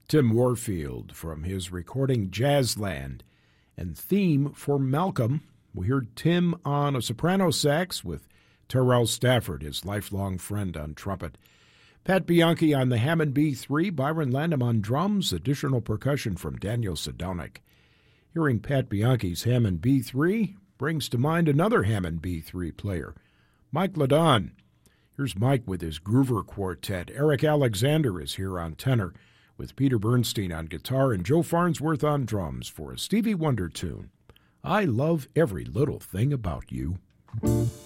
Tim Warfield from his recording Jazzland. And theme for Malcolm, we heard Tim on a soprano sax with Terrell Stafford, his lifelong friend, on trumpet. Pat Bianchi on the Hammond B3, Byron Landam on drums, additional percussion from Daniel Sedonic. Hearing Pat Bianchi's Hammond B3 brings to mind another Hammond B3 player, Mike Ladon. Here's Mike with his Groover Quartet. Eric Alexander is here on tenor, with Peter Bernstein on guitar and Joe Farnsworth on drums for a Stevie Wonder tune, I Love Every Little Thing About You.